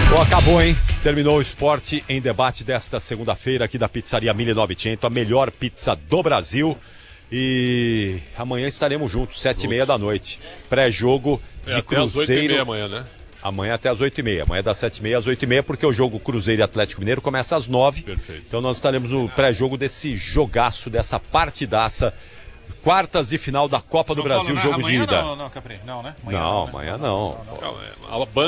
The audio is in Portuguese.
Bom, acabou, hein? Terminou o Esporte em Debate desta segunda-feira aqui da Pizzaria 1900, a melhor pizza do Brasil. E amanhã estaremos juntos, 7h30 da noite. Pré-jogo de Cruzeiro. Até às 8h30 amanhã, né? Amanhã até às 8h30. Amanhã das 7h30 às 8h30, porque o jogo Cruzeiro e Atlético Mineiro começa às 9h. Perfeito. Então nós estaremos no pré-jogo desse jogaço, dessa partidaça. Quartas de final da Copa do Brasil, Paulo, jogo de ida. Não, Capri. Não, né? Amanhã não. A banda